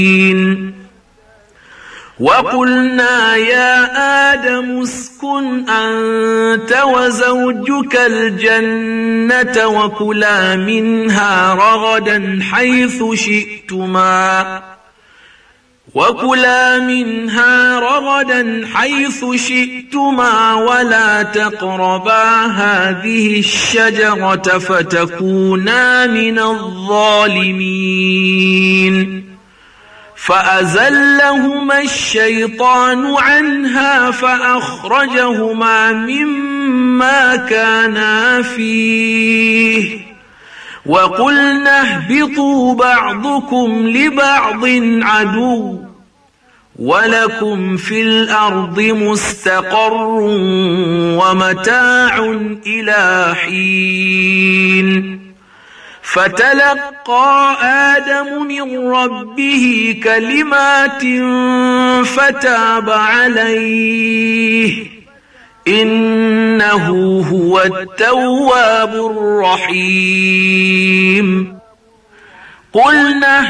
وقلنا يا آدم اسكن أنت وزوجك الجنة وكلا منها رغدا حيث شئتما ولا تقربا هذه الشجرة فتكونا من الظالمين فأزلهما الشيطان عنها فأخرجهما مما كانا فيه وقلنا اهبطوا بعضكم لبعض عدو ولكم في الأرض مستقر ومتاع إلى حين فتلقى آدم من ربه كلمات فتاب عليه إنه هو التواب الرحيم قلنا